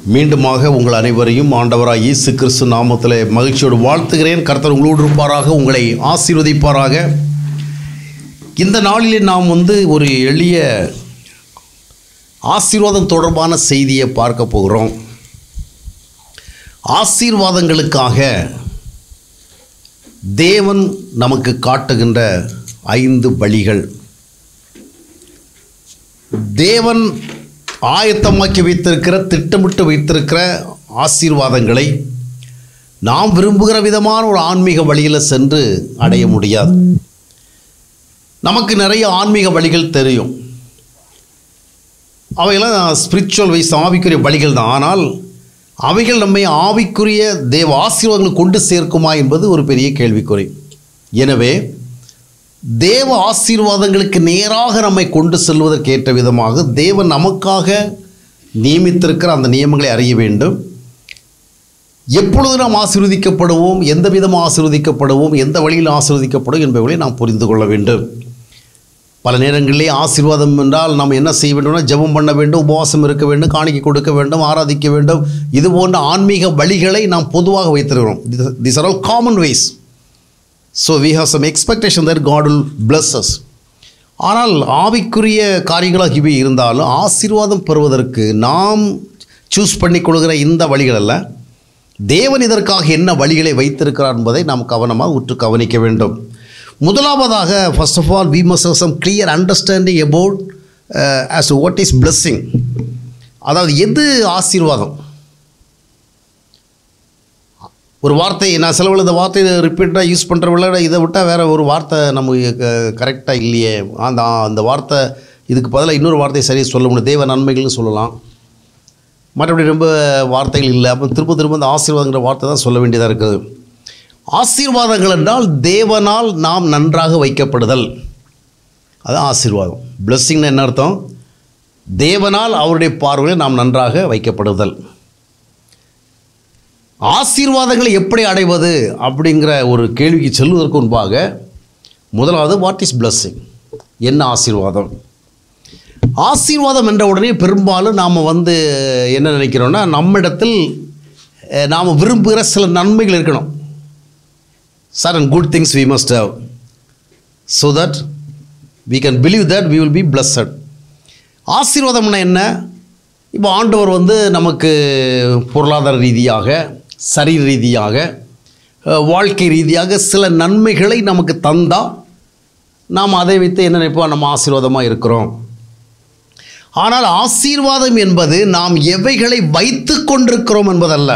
மீண்டுமாக உங்கள் அனைவரையும் ஆண்டவராக இயேசு கிறிஸ்து நாமத்திலே மகிழ்ச்சியோடு வாழ்த்துகிறேன். கர்த்தர் உங்களோடு இருப்பாராக, உங்களை ஆசீர்வதிப்பாராக. இந்த நாளிலே நாம் ஒரு எளிய ஆசீர்வாதம் தொடர்பான செய்தியை பார்க்க போகிறோம். ஆசீர்வாதங்களுக்காக தேவன் நமக்கு காட்டுகின்ற 5 வழிகள். தேவன் ஆயத்தமாக்கி வைத்திருக்கிற, திட்டமிட்டு வைத்திருக்கிற ஆசீர்வாதங்களை நாம் விரும்புகிற விதமான ஒரு ஆன்மீக வழியில் சென்று அடைய முடியாது. நமக்கு நிறைய ஆன்மீக வழிகள் தெரியும், அவையெல்லாம் ஸ்பிரிச்சுவல் வைஸ் ஆவிக்குரிய வழிகள் தான். ஆனால் அவைகள் நம்மை ஆவிக்குரிய தேவ ஆசீர்வாதங்களை கொண்டு சேர்க்குமா என்பது ஒரு பெரிய கேள்விக்குறி. எனவே தேவ ஆசீர்வாதங்களுக்கு நேராக நம்மை கொண்டு செல்வதற்கேற்ற விதமாக தேவன் நமக்காக நியமித்திருக்கிற அந்த நியமங்களை அறிய வேண்டும். எப்பொழுது நாம் ஆசீர்வதிக்கப்படுவோம், எந்த விதமாக ஆசீர்வதிக்கப்படுவோம், எந்த வழியில் ஆசீர்வதிக்கப்படும் என்பவர்களை நாம் புரிந்து கொள்ள வேண்டும். பல நேரங்களிலே ஆசீர்வாதம் என்றால் நாம் என்ன செய்ய வேண்டும்னா, ஜெபம் பண்ண வேண்டும், உபவாசம் இருக்க வேண்டும், காணிக்கை கொடுக்க வேண்டும், ஆராதிக்க வேண்டும். இது போன்ற ஆன்மீக வழிகளை நாம் பொதுவாக வைத்திருக்கிறோம். These are all common ways. So we have some expectation that God will bless us. ஆனால் ஆவிக்குரிய காரியங்களாக இவை இருந்தாலும் ஆசீர்வாதம் பெறுவதற்கு நாம் சூஸ் பண்ணி கொள்கிற இந்த வழிகள் அல்ல, தேவன் இதற்காக என்ன வழிகளை வைத்திருக்கிறார் என்பதை நாம் கவனமாக உற்று கவனிக்க வேண்டும். முதலாவதாக, first of all, we must have some clear understanding about as to what is blessing. அதாவது எது ஆசீர்வாதம். ஒரு வார்த்தை, நான் சிலவில் இந்த வார்த்தையை ரிப்பீட்டாக யூஸ் பண்ணுறவில்ல, இதை விட்டால் வேறு ஒரு வார்த்தை நமக்கு கரெக்டாக இல்லையே, அந்த வார்த்தை இதுக்கு பதிலாக இன்னொரு வார்த்தையை சரியாக சொல்ல முடியும். தேவ நன்மைகள்னு சொல்லலாம், மற்றபடி ரொம்ப வார்த்தைகள் இல்லை. அப்போ திரும்ப அந்த ஆசீர்வாதங்கிற வார்த்தை தான் சொல்ல வேண்டியதாக இருக்குது. ஆசீர்வாதங்கள் என்றால் தேவனால் நாம் நன்றாக வைக்கப்படுதல், அதுதான் ஆசீர்வாதம். பிளெஸ்ஸிங்னா என்ன அர்த்தம்? தேவனால் அவருடைய பார்வையில் நாம் நன்றாக வைக்கப்படுதல். ஆசீர்வாதங்களை எப்படி அடைவது அப்படிங்கிற ஒரு கேள்விக்கு செல்வதற்கு முன்பாக முதலாவது, வாட் இஸ் பிளெஸ்ஸிங், என்ன ஆசீர்வாதம்? ஆசீர்வாதம் என்ற உடனே பெரும்பாலும் நாம் என்ன நினைக்கிறோன்னா, நம்மிடத்தில் நாம் விரும்புகிற சில நன்மைகள் இருக்கணும். certain good things we must have so that we can believe that we will be blessed. ஆசீர்வாதம்னா என்ன? இப்போ ஆண்டவர் நமக்கு பொருளாதார ரீதியாக, சரீர ரீதியாக, வாழ்க்கை ரீதியாக சில நன்மைகளை நமக்கு தந்தால் நாம் அதை வைத்து என்ன நினைப்போம், நம்ம ஆசீர்வாதமாக இருக்கிறோம். ஆனால் ஆசீர்வாதம் என்பது நாம் எவைகளை வைத்து கொண்டிருக்கிறோம் என்பதல்ல.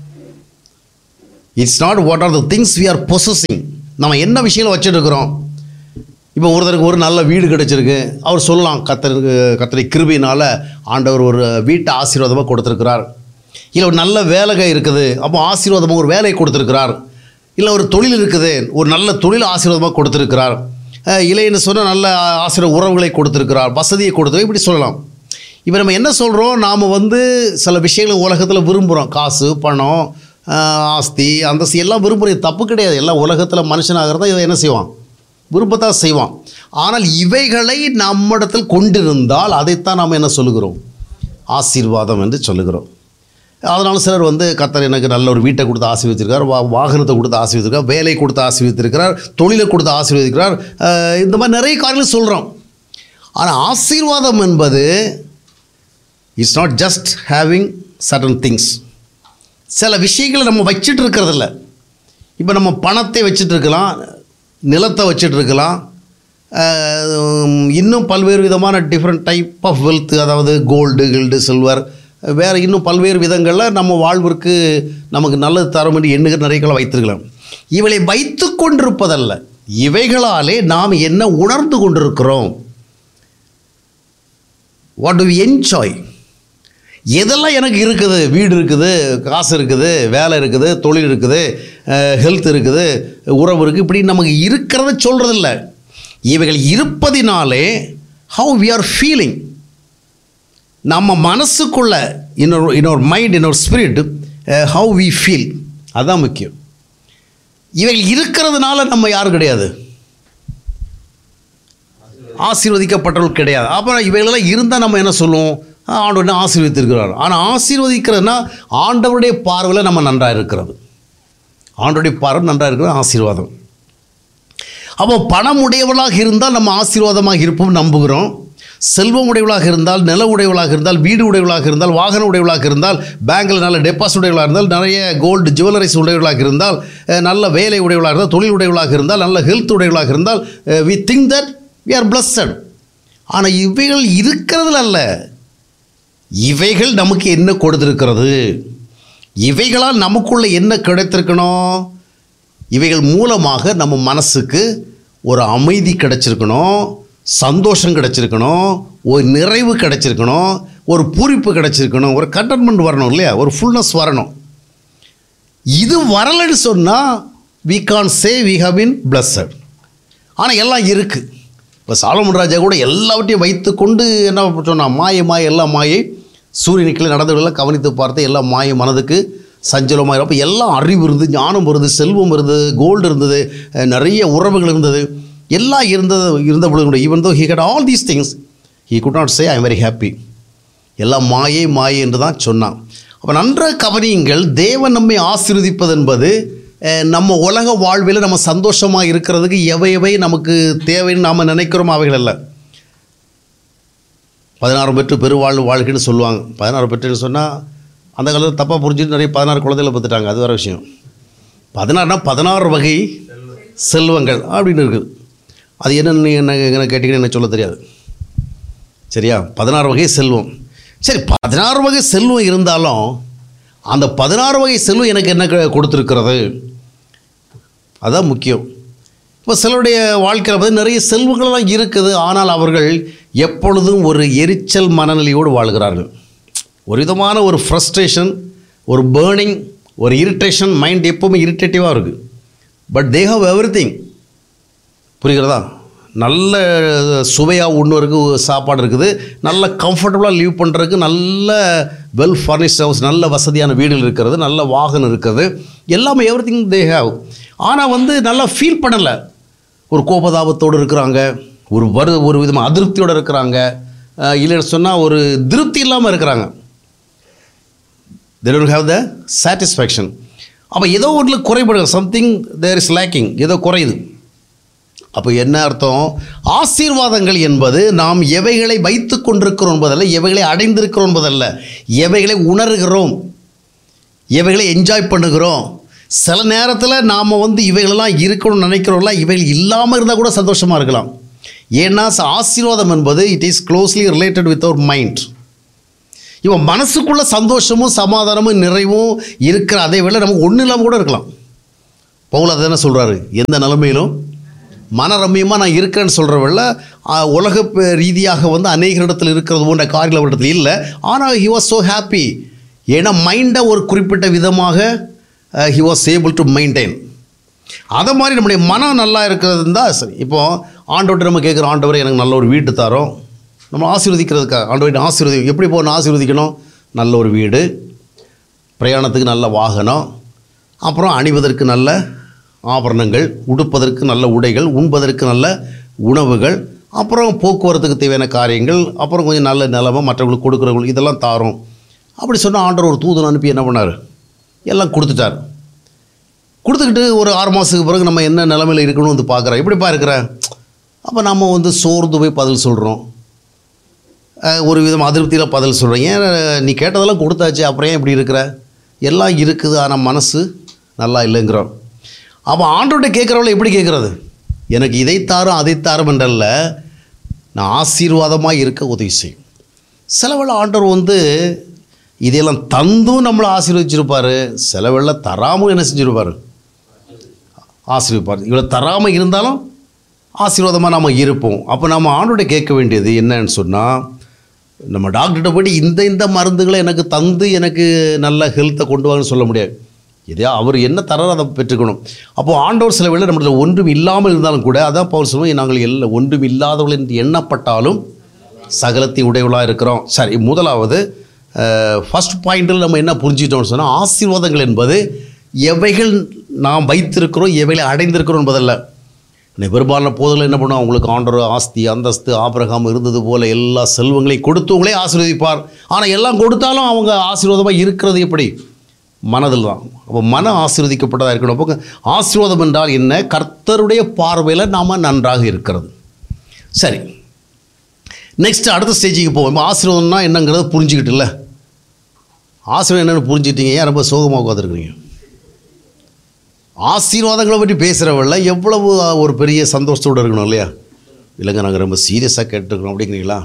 It's not what are the things we are possessing. நம்ம என்ன விஷயங்களை வச்சுட்டு இருக்கிறோம். இப்போ ஒருத்தருக்கு ஒரு நல்ல வீடு கிடச்சிருக்கு, அவர் சொல்லலாம், கர்த்தரை கிருபையினால் ஆண்டவர் ஒரு வீட்டை ஆசீர்வாதமாக கொடுத்துருக்கிறார். இல்லை ஒரு நல்ல வேலை இருக்குது, அப்போ ஆசீர்வாதமாக ஒரு வேலையை கொடுத்துருக்கிறார். இல்லை ஒரு தொழில் இருக்குது, ஒரு நல்ல தொழில் ஆசீர்வாதமாக கொடுத்துருக்கிறார். இல்லைன்னு சொன்னால் நல்ல ஆசீர்வாத உறவுகளை கொடுத்துருக்கிறார், வசதியை கொடுத்துருக்கு, இப்படி சொல்லலாம். இப்போ நம்ம என்ன சொல்கிறோம், நாம் சில விஷயங்களை உலகத்தில் விரும்புகிறோம். காசு, பணம், ஆஸ்தி, அந்தஸ்து எல்லாம் விரும்புகிறது, தப்பு கிடையாது. எல்லாம் உலகத்தில் மனுஷனாகிறத இதை என்ன செய்வான், விருப்பத்தான் செய்வான். ஆனால் இவைகளை நம்மிடத்தில் கொண்டிருந்தால் அதைத்தான் நாம் என்ன சொல்லுகிறோம், ஆசீர்வாதம் என்று சொல்லுகிறோம். அதனால் சிலர் கர்த்தர் எனக்கு நல்ல ஒரு வீட்டை கொடுத்து ஆசீர்வதித்திருக்கார், வாகனத்தை கொடுத்து ஆசீர்வதித்திருக்கார், வேலை கொடுத்து ஆசீர்வதித்திருக்கிறார், தொழிலை கொடுத்து ஆசீர்வதிக்கிறார், இந்த மாதிரி நிறைய காரியங்கள் சொல்கிறோம். ஆனால் ஆசீர்வாதம் என்பது it's not just having certain things. சில விஷயங்களை நம்ம வச்சிட்டு இருக்கிறதில்ல. இப்போ நம்ம பணத்தை வச்சுட்டு இருக்கலாம், நிலத்தை வச்சுட்டு இருக்கலாம், இன்னும் பல்வேறு விதமான டிஃப்ரெண்ட் டைப் ஆஃப் வெல்த், அதாவது கோல்டு, சில்வர், வேறு இன்னும் பல்வேறு விதங்களில் நம்ம வாழ்விற்கு நமக்கு நல்லது தரும் என்று எண்ணுகிற நிறைய வைத்திருக்கலாம். இவளை வைத்து கொண்டிருப்பதல்ல, இவைகளாலே நாம் என்ன உணர்ந்து கொண்டிருக்கிறோம். What to we enjoy? எதெல்லாம் எனக்கு இருக்குது, வீடு இருக்குது, காசு இருக்குது, வேலை இருக்குது, தொழில் இருக்குது, ஹெல்த் இருக்குது, உறவு இருக்குது, இப்படி நமக்கு இருக்கிறத சொல்கிறதில்ல. இவைகள் இருப்பதினாலே how we are feeling, நம்ம மனசுக்குள்ள in our mind, in our spirit, how we feel, அதுதான் முக்கியம். இவைகள் இருக்கிறதுனால நம்ம யாரும் கிடையாது, ஆசீர்வதிக்கப்பட்டவர்கள் கிடையாது. அப்புறம் இவைகளெல்லாம் இருந்தால் நம்ம என்ன சொல்லுவோம், ஆண்டவர் ஆசீர்வதித்திருக்கிறார். ஆனால் ஆசீர்வதிக்கிறதுனா ஆண்டவருடைய பார்வையில் நம்ம நன்றாக இருக்கிறது, ஆண்டவருடைய பார்வை நன்றாக இருக்கிறது ஆசீர்வாதம். அப்போ பணம் உடையவளாக இருந்தால் நம்ம ஆசீர்வாதமாக இருப்போம் நம்புகிறோம். செல்வம் உடையவளாக இருந்தால், நில உடையவளாக இருந்தால், வீடு உடையவளாக இருந்தால், வாகன உடையவளாக இருந்தால், பேங்கில் நல்ல டெபாசிட் உடையவளாக இருந்தால், நிறைய கோல்டு ஜுவல்லரிஸ் உடையவளாக இருந்தால், நல்ல வேலை உடையவளாக இருந்தால், தொழில் உடையவளாக இருந்தால், நல்ல ஹெல்த் உடையவளாக இருந்தால், we think that we are blessed. ஆனால் இவைகள் இருக்கிறதுல அல்ல, இவைகள் நமக்கு என்ன கொடுத்திருக்கிறது, இவைகளால் நமக்குள்ள என்ன கிடைத்திருக்கணும், இவைகள் மூலமாக நம்ம மனசுக்கு ஒரு அமைதி கிடைச்சிருக்கணும், சந்தோஷம் கிடைச்சிருக்கணும், ஒரு நிறைவு கிடைச்சிருக்கணும், ஒரு பூரிப்பு கிடைச்சிருக்கணும், ஒரு கண்டென்ட்மெண்ட் வரணும் இல்லையா, ஒரு ஃபுல்னஸ் வரணும். இது வரலைன்னு சொன்னால் we can't say we have been blessed. ஆனால் எல்லாம் இருக்குது. இப்போ சாலமன் ராஜா கூட எல்லாவற்றையும் வைத்து கொண்டு என்ன சொன்னால், மாயை எல்லாம் மாயை, சூரியனுக்குள்ளே நடந்தவர்களெல்லாம் கவனித்து பார்த்து எல்லாம் மாயை, மனதுக்கு சஞ்சலமாக. அப்போ எல்லாம் அறிவு இருந்தது, ஞானம் இருந்தது, செல்வம் இருந்தது, கோல்டு இருந்தது, நிறைய உறவுகள் இருந்தது, எல்லாம் இருந்த பொழுது கூட even though he had all these things he could not say I am very happy. எல்லாம் மாயை என்று தான் சொன்னான். அப்போ நன்றாக கவனியுங்கள், தேவன் நம்மை ஆசீர்வதிப்பது என்பது நம்ம உலக வாழ்வில் நம்ம சந்தோஷமாக இருக்கிறதுக்கு எவை நமக்கு தேவைன்னு நாம் நினைக்கிறோமோ அவைகள் அல்ல. 16 பெற்று பெருவாழ்வு வாழ்க்கைன்னு சொல்லுவாங்க. 16 பெற்றுன்னு சொன்னால் அந்த காலத்தில் தப்பாக புரிஞ்சுட்டு நிறைய 16 குழந்தைகளை பார்த்துட்டாங்க, அது வேறு விஷயம். 16 வகை செல்வங்கள் அப்படின்னு இருக்குது. அது என்னென்னு என்ன கேட்டிங்கன்னு எனக்கு சொல்ல தெரியாது, சரியா? 16 வகை செல்வம். சரி, 16 வகை செல்வம் இருந்தாலும் அந்த 16 வகை செல்வம் எனக்கு என்ன கொடுத்துருக்கிறது, அதுதான் முக்கியம். இப்போ சிலருடைய வாழ்க்கையில் பார்த்து நிறைய செல்வங்கள்லாம் இருக்குது, ஆனால் அவர்கள் எப்பொழுதும் ஒரு எரிச்சல் மனநிலையோடு வாழ்கிறார்கள். ஒரு விதமான ஒரு ஃப்ரஸ்ட்ரேஷன், ஒரு பேர்னிங், ஒரு இரிட்டேஷன், மைண்ட் எப்போவுமே இரிட்டேட்டிவாக இருக்குது. But they have everything. புரிகிறதா? நல்ல சுவையாக ஒன்று சாப்பாடு இருக்குது, நல்ல கம்ஃபர்டபுளாக லீவ் பண்ணுறதுக்கு நல்ல வெல் ஃபர்னிஷ்ட் ஹவுஸ், நல்ல வசதியான வீடுகள் இருக்கிறது, நல்ல வாகனம் இருக்கிறது, எல்லாமே எவ்ரிதிங் தே ஹேவ். ஆனால் நல்லா ஃபீல் பண்ணலை, ஒரு கோபதாபத்தோடு இருக்கிறாங்க, ஒரு விதமாக அதிருப்தியோடு இருக்கிறாங்க, இல்லைன்னு சொன்னால் ஒரு திருப்தி இல்லாமல் இருக்கிறாங்க. they don't have the satisfaction. அப்போ ஏதோ ஒன்று குறைபடுது, சம்திங் தேர் இஸ் லேக்கிங், ஏதோ குறையுது. அப்போ என்ன அர்த்தம்? ஆசீர்வாதங்கள் என்பது நாம் எவைகளை வைத்து கொண்டிருக்கிறோம் என்பதல்ல, எவைகளை அடைந்திருக்கிறோம் என்பதல்ல, எவைகளை உணர்கிறோம், எவைகளை என்ஜாய் பண்ணுகிறோம். சில நேரத்தில் நாம் இவைகளெல்லாம் இருக்கணும்னு நினைக்கிறோம்ல, இவைகள் இல்லாமல் இருந்தால் கூட சந்தோஷமாக இருக்கலாம். ஏன்னா ஆசீர்வாதம் என்பது it is closely related with our mind. இவன் மனசுக்குள்ள சந்தோஷமும் சமாதானமும் நிறைவும் இருக்கிற அதே வேளை நமக்கு ஒன்றும் இல்லாமல் கூட இருக்கலாம். பவுல் அதை என்ன சொல்கிறாரு, எந்த நிலைமையிலும் மனரம்யமாக நான் இருக்கிறேன்னு சொல்கிறவள்ள உலக ரீதியாக அநேகரிடத்தில் இருக்கிறது போன்ற காரியங்கள் அவரிடத்தில் இல்லை. ஆனால் ஹி வாஸ் ஸோ ஹாப்பி, ஏன்னா மைண்டை ஒரு குறிப்பிட்ட விதமாக he was able to maintain. அதை மாதிரி நம்முடைய மனம் நல்லா இருக்கிறது தான் சரி. இப்போது ஆண்டவர்கிட்ட நம்ம கேட்குறோம், ஆண்டவரை எனக்கு நல்ல ஒரு வீட்டு தரோம், நம்ம ஆசீர்வதிக்கிறதுக்காக ஆண்டவரை ஆசீர்வதி. எப்படி போகணும் ஆசீர்வதிக்கணும்? நல்ல ஒரு வீடு, பிரயாணத்துக்கு நல்ல வாகனம், அப்புறம் அணிவதற்கு நல்ல ஆபரணங்கள், உடுப்பதற்கு நல்ல உடைகள், உண்பதற்கு நல்ல உணவுகள், அப்புறம் போக்குவரத்துக்கு தேவையான காரியங்கள், அப்புறம் கொஞ்சம் நல்ல நிலைமை மற்றவங்களுக்கு கொடுக்குறவங்களுக்கு இதெல்லாம் தாரோம். அப்படி சொன்னால் ஆண்டவர் ஒரு தூதன் அனுப்பி என்ன பண்ணார், எல்லாம் கொடுத்துட்டார். கொடுத்துக்கிட்டு ஒரு 6 மாதத்துக்கு பிறகு நம்ம என்ன நிலைமையில் இருக்கணும்னு பார்க்குறோம். எப்படிப்பா இருக்கிற? அப்போ நம்ம சோர்ந்து போய் பதில் சொல்கிறோம், ஒரு விதம் அதிருப்தியில் பதில் சொல்கிறோம். ஏன் நீ கேட்டதெல்லாம் கொடுத்தாச்சு, அப்புறம் ஏன் இப்படி இருக்கிற? எல்லாம் இருக்குது, ஆனால் மனசு நல்லா இல்லைங்கிறோம். அப்போ ஆண்டவர்கிட்ட கேட்குறவளை எப்படி கேட்குறது? எனக்கு இதைத்தாரும் அதைத்தாரும் என்றல்ல, நான் ஆசீர்வாதமாக இருக்க உதவி செய்யும். சிலவேளை ஆண்டவர் இதையெல்லாம் தந்தும் நம்மளை ஆசீர்வதிச்சிருப்பார், சிலவேளை தராமல் என்ன செஞ்சுருப்பார், ஆசீர்வதிப்பார். இவ்வளோ தராமல் இருந்தாலும் ஆசீர்வாதமாக நம்ம இருப்போம். அப்போ நம்ம ஆண்டவர்கிட்ட கேட்க வேண்டியது என்னன்னு சொன்னால், நம்ம டாக்டர்கிட்ட போய்ட்டு இந்த மருந்துகளை எனக்கு தந்து எனக்கு நல்ல ஹெல்த்தை கொண்டு வாங்கன்னு சொல்ல முடியாது. எதையா அவர் என்ன தராரோ அதை பெற்றுக்கணும். அப்போது ஆண்டவர் சில வேளை நம்மள ஒன்றும் இல்லாமல் இருந்தாலும் கூட, அதான் பவுல் சொல்லுவோம், நாங்கள் ஒன்றும் இல்லாதவர்கள் என்று எண்ணப்பட்டாலும் சகலத்தை உடையவளாக இருக்கிறோம். சரி, முதலாவது ஃபர்ஸ்ட் பாயிண்டில் நம்ம என்ன புரிஞ்சுக்கிட்டோம்னு சொன்னால், ஆசீர்வாதங்கள் என்பது எவைகள் நாம் வைத்திருக்கிறோம், எவைகளை அடைந்திருக்கிறோம் என்பதல்ல. பெரும்பாலான போதில் என்ன பண்ணுவோம், அவங்களுக்கு ஆண்டவர் ஆஸ்தி அந்தஸ்து ஆபிரகாம் இருந்தது போல் எல்லா செல்வங்களையும் கொடுத்தவங்களே ஆசீர்வதிப்பார். ஆனால் எல்லாம் கொடுத்தாலும் அவங்க ஆசீர்வாதமாக இருக்கிறது எப்படி? மனதில் தான். அப்போ மன ஆசீர்வதிக்கப்பட்டதாக இருக்கணும். அப்போ ஆசீர்வாதம் என்றால் என்ன? கர்த்தருடைய பார்வையில் நாம் நன்றாக இருக்கிறது. சரி, நெக்ஸ்ட் அடுத்த ஸ்டேஜுக்கு போவோம். ஆசீர்வாதம்னா என்னங்கிறத புரிஞ்சுக்கிட்டு இல்லை, ஆசீர்வாதம் என்னென்னு புரிஞ்சுக்கிட்டீங்க, ஏன் ரொம்ப சோகமாக உட்காந்துருக்குறீங்க? ஆசீர்வாதங்களை பற்றி பேசுகிறவள்ள எவ்வளவு ஒரு பெரிய சந்தோஷத்தோடு இருக்கணும் இல்லையா? இல்லைங்க, நாங்கள் ரொம்ப சீரியஸாக கேட்டுருக்கோம் அப்படிங்கிறீங்களா?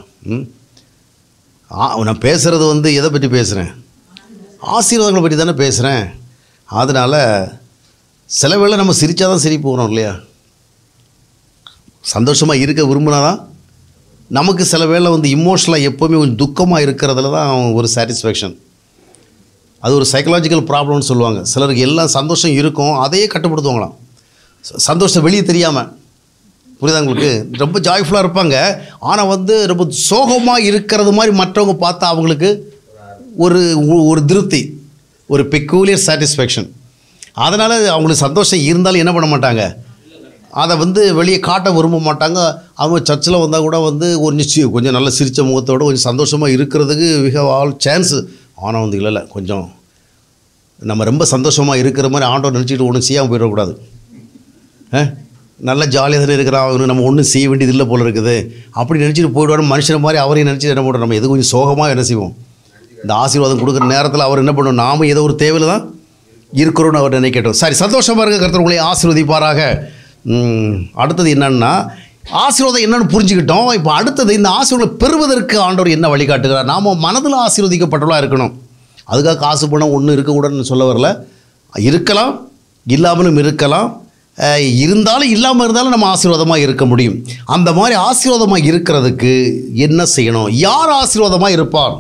நான் பேசுகிறது எதை பற்றி பேசுகிறேன்? ஆசீர்வாதங்களை பற்றி தானே பேசுகிறேன். அதனால் சில வேளை நம்ம சிரித்தா தான் சிரிப்பு வரும் இல்லையா? சந்தோஷமாக இருக்க விரும்பினா தான் நமக்கு சில வேளை இமோஷனலாக எப்போவுமே கொஞ்சம் துக்கமாக இருக்கிறதுல தான் ஒரு சாட்டிஸ்ஃபேக்ஷன். அது ஒரு சைக்கலாஜிக்கல் ப்ராப்ளம்னு சொல்லுவாங்க. சிலருக்கு எல்லாம் சந்தோஷம் இருக்கும், அதையே கட்டுப்படுத்துவாங்களாம், சந்தோஷம் வெளியே தெரியாமல். புரியுதா உங்களுக்கு? ரொம்ப ஜாய்ஃபுல்லாக இருப்பாங்க, ஆனால் ரொம்ப சோகமாக இருக்கிறது மாதிரி மற்றவங்க பார்த்தா அவங்களுக்கு ஒரு ஒரு திருப்தி, ஒரு பெக்கூலியர் சாட்டிஸ்ஃபேக்ஷன். அதனால் அவங்களுக்கு சந்தோஷம் இருந்தாலும் என்ன பண்ண மாட்டாங்க, அதை வெளியே காட்ட விரும்ப மாட்டாங்க. அவங்க சர்ச்சில் வந்தால் கூட கொஞ்சம் நல்ல சிரித்த முகத்தோடு கொஞ்சம் சந்தோஷமாக இருக்கிறதுக்கு வி ஹேவ் ஆல் சான்ஸு. ஆனால் இல்லை கொஞ்சம் நம்ம ரொம்ப சந்தோஷமாக இருக்கிற மாதிரி ஆண்டவர் நினச்சிட்டு ஒன்றும் செய்யாமல் போயிடக்கூடாது. நல்லா ஜாலியாக தானே இருக்கிறான், நம்ம ஒன்றும் செய்ய வேண்டியது இல்லை போல் இருக்குது அப்படி நினச்சிட்டு போயிடுவாரு. மனுஷனை மாதிரி அவரையும் நினச்சிட்டு என்ன பண்ணுறோம், நம்ம எது கொஞ்சம் சோகமாக என்ன செய்வோம். இந்த ஆசீர்வாதம் கொடுக்குற நேரத்தில் அவர் என்ன பண்ணுவோம், நாம் ஏதோ ஒரு தேவையில் தான் இருக்கிறோன்னு அவர் நினைக்கட்டும். சரி, சந்தோஷமாக இருக்க கர்த்தர் உங்களை ஆசீர்வதிப்பாராக. அடுத்தது என்னன்னா, ஆசீர்வாதம் என்னன்னு புரிஞ்சுக்கிட்டோம். இப்போ அடுத்தது இந்த ஆசீர்வாதம் பெறுவதற்கு ஆண்டவர் என்ன வழிகாட்டுகிறார்? நாம் மனதில் ஆசீர்வதிக்கப்பட்டவர்களாக இருக்கணும். அதுக்காக காசு பணம் ஒன்றும் இருக்கக்கூடாதுன்னு சொல்ல வரல. இருக்கலாம், இல்லாமலும் இருக்கலாம். இருந்தாலும் இல்லாமல் இருந்தாலும் நம்ம ஆசீர்வாதமாக இருக்க முடியும். அந்த மாதிரி ஆசீர்வாதமாக இருக்கிறதுக்கு என்ன செய்யணும்? யார் ஆசீர்வாதமாக இருப்பார்?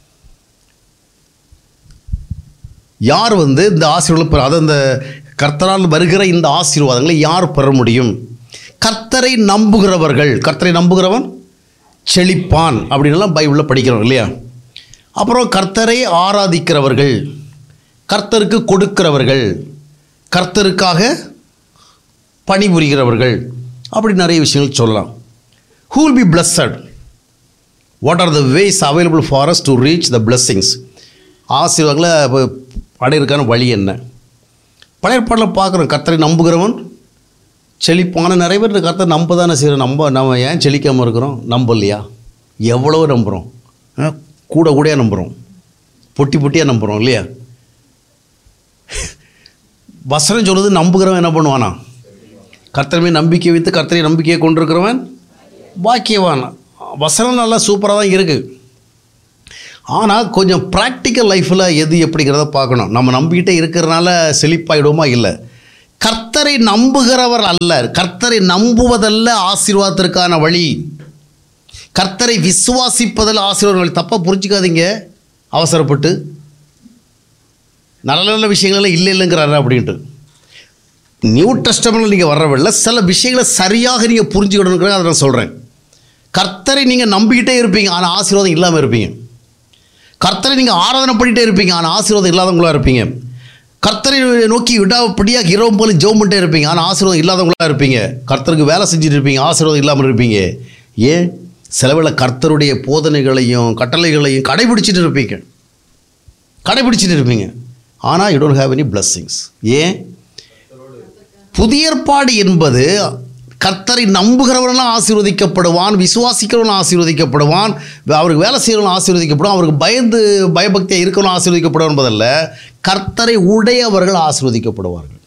யார் இந்த ஆசீர்வாதம் அதை இந்த கர்த்தரால் வருகிற இந்த ஆசீர்வாதங்களை யார் பெற முடியும்? கர்த்தரை நம்புகிறவர்கள். கர்த்தரை நம்புகிறவன் செழிப்பான் அப்படின்லாம் பைபிளில் படிக்கிறோம் இல்லையா? அப்புறம் கர்த்தரை ஆராதிக்கிறவர்கள், கர்த்தருக்கு கொடுக்கிறவர்கள், கர்த்தருக்காக பணிபுரிகிறவர்கள், அப்படி நிறைய விஷயங்கள் சொல்லலாம். Who will be blessed? What are the ways available for us to reach the blessings? ஆசீர்வாதங்களை அடையிறதுக்கான வழி என்ன? பழைய பாடலில் பார்க்குறோம், கர்த்தரை நம்புகிறவன் செழிப்பான. நிறைய பேர் கர்த்தரை நம்ப தானே செய்கிறோம். நம்ம ஏன் செழிக்காமல் இருக்கிறோம்? நம்பலையா? எவ்வளோ நம்புகிறோம், கூடையாக நம்புகிறோம், பொட்டியாக நம்புகிறோம் இல்லையா? வசனம் சொல்லுது, நம்புகிறவன் என்ன பண்ணுவானா? கர்த்தரை நம்பிக்கை வைத்து கர்த்தரை நம்பிக்கையை கொண்டிருக்கிறவன் பாக்கியவான். வசனம் நல்லா சூப்பராக தான் இருக்குது. ஆனால் கொஞ்சம் ப்ராக்டிக்கல் லைஃப்பில் எது எப்படிங்கிறத பார்க்கணும். நம்ம நம்பிக்கிட்டே இருக்கிறதுனால செழிப்பாயிடுவோமா? இல்லை. கர்த்தரை நம்புகிறவர் அல்ல, கர்த்தரை நம்புவதல்ல ஆசீர்வாதத்திற்கான வழி. கர்த்தரை விசுவாசிப்பதில் ஆசீர்வாத வழி. தப்பாக புரிஞ்சுக்காதீங்க அவசரப்பட்டு. நல்ல நல்ல விஷயங்கள்லாம் இல்லைங்கிறாரு அப்படின்ட்டு. நியூ டெஸ்டமெண்ட்டில் நீங்கள் வர்றவில்லை, சில விஷயங்களை சரியாக நீங்கள் புரிஞ்சுக்கணுங்கிறத அதை நான் சொல்கிறேன். கர்த்தரை நீங்கள் நம்பிக்கிட்டே இருப்பீங்க, ஆனால் ஆசீர்வாதம் இல்லாமல் இருப்பீங்க. கர்த்தரை நீங்கள் ஆராதனை பண்ணிகிட்டே இருப்பீங்க, ஆனால் ஆசீர்வாதம் இல்லாதவங்களாக இருப்பீங்க. கர்த்தரை நோக்கி விடாப்படியாக இரவும் போல ஜெபம் பண்ணிட்டே இருப்பீங்க, ஆனால் ஆசீர்வாதம் இல்லாதவங்களாக இருப்பீங்க. கர்த்தருக்கு வேலை செஞ்சுட்டு இருப்பீங்க, ஆசீர்வாதம் இல்லாமல் இருப்பீங்க. ஏன்? சிலவேளை கர்த்தருடைய போதனைகளையும் கட்டளைகளையும் கடைபிடிச்சிட்டு இருப்பீங்க, ஆனால் you don't have any blessings. ஏன்? புதிய ஏற்பாடு என்பது கர்த்தரை நம்புகிறவரெல்லாம் ஆசீர்வதிக்கப்படுவான், விசுவாசிக்கிறவன் ஆசீர்வதிக்கப்படுவான், அவருக்கு வேலை செய்கிறவன் ஆசீர்வதிக்கப்படும், அவருக்கு பயபக்தியாக இருக்கிறவன் ஆசீர்வதிக்கப்படும் என்பதல்ல, கர்த்தரை உடையவர்கள் ஆசீர்வதிக்கப்படுவார்கள்.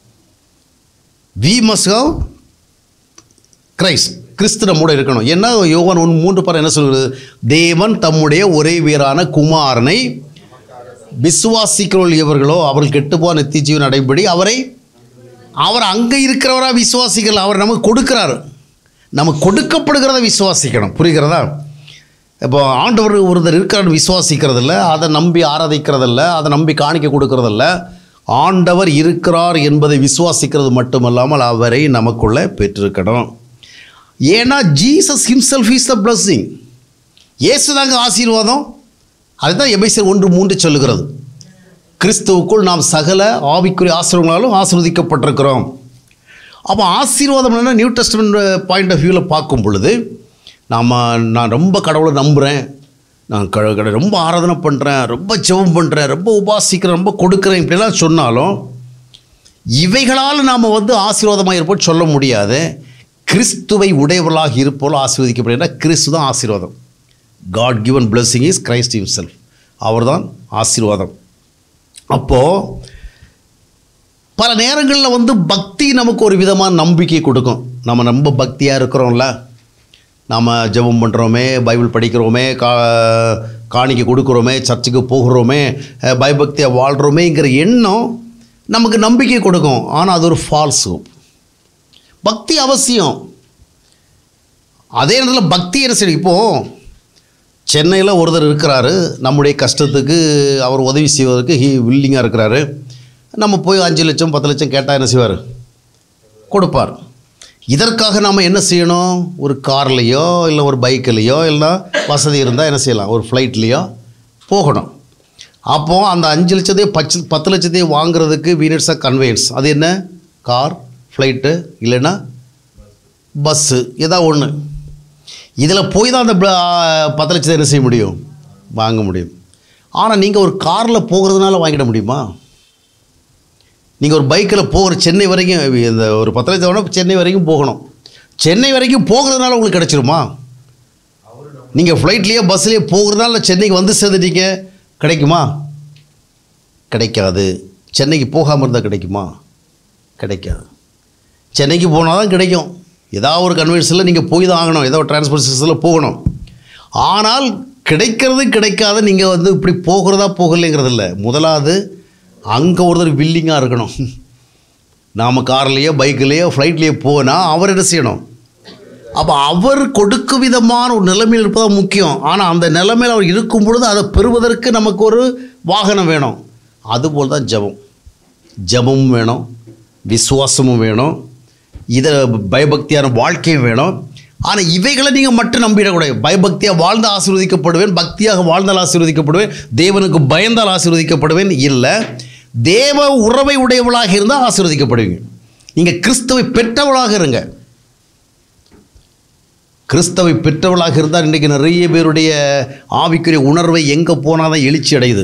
We must have Christ. கிறிஸ்து நம்மோட இருக்கணும். ஏன்னா யோவான் 1:3 என்ன சொல்கிறது? தேவன் தம்முடைய ஒரே வீரான குமாரனை விசுவாசிக்கிறவர்கள் எவர்களோ அவர்கள் கெட்டுப்போன நித்திய ஜீவன் அடைபடி அவர் அங்கே இருக்கிறவராக விசுவாசிக்கல. அவர் நமக்கு கொடுக்குறாரு, நமக்கு கொடுக்கப்படுகிறத விசுவாசிக்கணும். புரிகிறதா? இப்போ ஆண்டவர் ஒருத்தர் இருக்கிறான்னு விசுவாசிக்கிறதில்ல, அதை நம்பி ஆராதிக்கிறதில்ல, அதை நம்பி காணிக்க கொடுக்கறதில்ல. ஆண்டவர் இருக்கிறார் என்பதை விசுவாசிக்கிறது மட்டுமல்லாமல் அவரை நமக்குள்ளே பெற்றிருக்கணும். ஏன்னா Jesus himself is the blessing. இயேசு தாங்க ஆசீர்வாதம். அதுதான் எபேசியர் 1:3 சொல்லுகிறது. கிறிஸ்துவுக்குள் நாம் சகல ஆவிக்குரிய ஆசீர்வாதங்களாலும் ஆசீர்வதிக்கப்பட்டிருக்கிறோம். அப்போ ஆசீர்வாதம் என்னென்னா நியூ டெஸ்டமெண்ட் பாயிண்ட் ஆஃப் வியூவில் பார்க்கும் பொழுது நான் ரொம்ப கடவுளை நம்புகிறேன், நான் ரொம்ப ஆராதனை பண்ணுறேன், ரொம்ப ஜெபம் பண்ணுறேன், ரொம்ப உபாசிக்கிறேன், ரொம்ப கொடுக்குறேன், இப்படிலாம் சொன்னாலும் இவைகளால் நாம் ஆசீர்வாதமாக இருப்போம் சொல்ல முடியாது. கிறிஸ்துவை உடையவர்களாக இருப்போல் ஆசீர்வதிக்கப்படுகிற கிறிஸ்து தான் ஆசீர்வாதம். God given blessing is Christ himself. அவர் தான் ஆசீர்வாதம். அப்போது பல நேரங்களில் பக்தி நமக்கு ஒரு விதமான நம்பிக்கை கொடுக்கும். நம்ம ரொம்ப பக்தியாக இருக்கிறோம்ல, நாம் ஜெபம் பண்ணுறோமே, பைபிள் படிக்கிறோமே, காணிக்கை கொடுக்குறோமே, சர்ச்சுக்கு போகிறோமே, பயபக்தியாக வாழ்கிறோமேங்கிற எண்ணம் நமக்கு நம்பிக்கை கொடுக்கும். ஆனால் அது ஒரு ஃபால்ஸ் ஹோப். பக்தி அவசியம். அதே நேரத்தில் பக்தி என்ன செய்யும்? இப்போது சென்னையில் ஒருத்தர் இருக்கிறாரு, நம்முடைய கஷ்டத்துக்கு அவர் உதவி செய்வதற்கு வில்லிங்காக இருக்கிறாரு. நம்ம போய் 5 லட்சம் 10 லட்சம் கேட்டால் என்ன செய்வார்? கொடுப்பார். இதற்காக நாம் என்ன செய்யணும்? ஒரு கார்லேயோ இல்லை ஒரு பைக்கிலையோ இல்லை வசதி இருந்தால் என்ன செய்யலாம், ஒரு ஃப்ளைட்லேயோ போகணும். அப்போது அந்த 5 லட்சத்தையும் 10 லட்சத்தையும் வாங்குறதுக்கு we need a conveyance. அது என்ன? கார், ஃப்ளைட்டு, இல்லைன்னா பஸ்ஸு, ஏதாவது ஒன்று. இதில் போய் தான் அந்த 10 லட்சத்தை என்ன செய்ய முடியும்? வாங்க முடியும். ஆனால் நீங்கள் ஒரு காரில் போகிறதுனால வாங்கிட முடியுமா? நீங்கள் ஒரு பைக்கில் போகிற சென்னை வரைக்கும், இந்த ஒரு 10 லட்சம் வேணால் சென்னை வரைக்கும் போகணும். சென்னை வரைக்கும் போகிறதுனால உங்களுக்கு கிடச்சிருமா? நீங்கள் ஃப்ளைட்லேயோ பஸ்லேயோ போகிறதுனால சென்னைக்கு வந்து சேர்ந்துட்டீங்க, கிடைக்குமா? கிடைக்காது. சென்னைக்கு போகாமல் இருந்தால் கிடைக்குமா? கிடைக்காது. சென்னைக்கு போனால் தான் கிடைக்கும். ஏதாவது ஒரு கன்வென்ஷனில் நீங்கள் போய் தான் ஆகணும், ஏதோ ஒரு டிரான்ஸ்போர்ட் சிஸ்டத்தில் போகணும். ஆனால் கிடைக்கிறது கிடைக்காத நீங்கள் இப்படி போகிறதா போகலைங்கிறது இல்லை. முதலாவது அங்கே ஒருத்தர் வில்லிங்காக இருக்கணும். நாம் கார்லேயோ பைக்கிலேயோ ஃப்ளைட்லேயோ போனால் அவர் என்ன செய்யணும்? அப்போ அவர் கொடுக்கும் விதமான ஒரு நிலைமையில் இருப்பதாக முக்கியம். ஆனால் அந்த நிலைமையில் அவர் இருக்கும் பொழுது அதை பெறுவதற்கு நமக்கு ஒரு வாகனம் வேணும். அதுபோல் தான் ஜெபமும் வேணும், விசுவாசமும் வேணும், இதை பயபக்தியான வாழ்க்கையும் வேணும். ஆனால் இவைகளை நீங்கள் மட்டும் நம்பிடக்கூடாது. பயபக்தியாக வாழ்ந்தால் ஆசீர்வதிக்கப்படுவேன், பக்தியாக வாழ்ந்தால் ஆசீர்வதிக்கப்படுவேன், தேவனுக்கு பயந்தால் ஆசீர்வதிக்கப்படுவேன் இல்லை. தேவ உறவை உடையவளாக இருந்தால் ஆசீர்வதிக்கப்படுவீங்க. நீங்கள் கிறிஸ்துவை பெற்றவளாக இருங்க. கிறிஸ்துவை பெற்றவளாக இருந்தால் இன்றைக்கி நிறைய பேருடைய ஆவிக்குரிய உணர்வை எங்கே போனால் தான் எழுச்சி அடையுது,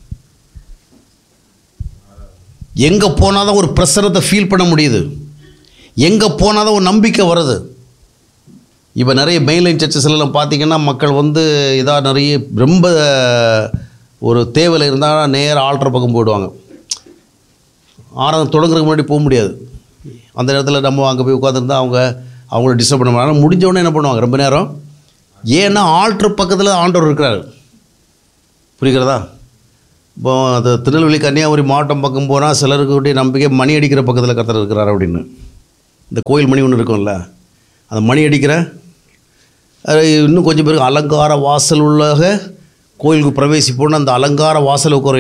எங்கே போனால் தான் ஒரு பிரசரத்தை ஃபீல் பண்ண முடியுது, எங்கே போனால் தான் ஒரு நம்பிக்கை வருது. இப்போ நிறைய மெயின்லைன் சர்ச்சஸ்லாம் பார்த்திங்கன்னா மக்கள் இதாக நிறைய ரொம்ப ஒரு தேவையில் இருந்தால் நேராக ஆல்டர் பக்கம் போயிடுவாங்க. ஆராதனை தொடங்குறதுக்கு முன்னாடி போக முடியாது. அந்த நேரத்தில் நம்ம அங்கே போய் உட்காந்துருந்தா அவங்கள டிஸ்டர்ப் பண்ண முடியாது. ஆனால் முடிஞ்சவொடனே என்ன பண்ணுவாங்க ரொம்ப நேரம், ஏன்னா ஆல்டர் பக்கத்தில் ஆண்டவர் இருக்கிறார். புரிகிறதா? இப்போ அது திருநெல்வேலி கன்னியாகுமரி மாவட்டம் பக்கம் போனால் சிலருக்கு நம்பிக்கை மணி அடிக்கிற பக்கத்தில் கர்த்தர் இருக்கிறார் அப்படின்னு. இந்த கோயில் மணி ஒன்று இருக்கும்ல, அந்த மணி அடிக்கிற இன்னும் கொஞ்சம் பேருக்கு அலங்கார வாசல் உள்ளாக கோயிலுக்கு பிரவேசிப்போன்னு அந்த அலங்கார வாசல் உட்கார